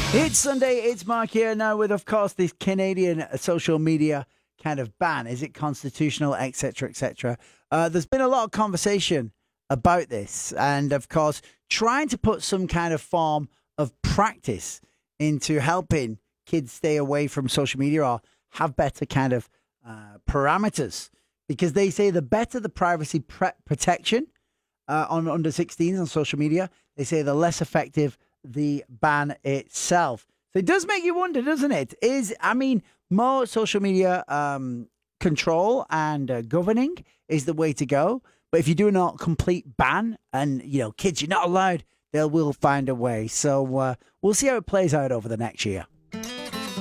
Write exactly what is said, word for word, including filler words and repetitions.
It's Sunday, it's Mark here now with, of course, this Canadian social media kind of ban. Is it constitutional, et cetera, et cetera? Uh, there's been a lot of conversation about this and, of course, trying to put some kind of form of practice into helping kids stay away from social media or have better kind of uh, parameters, because they say the better the privacy pre- protection uh, on under sixteens on social media, they say the less effective the ban itself. So it does make you wonder, doesn't it? Is, I mean, more social media um, control and uh, governing is the way to go. But if you do not complete ban and, you know, kids, you're not allowed, they will find a way. So uh, we'll see how it plays out over the next year.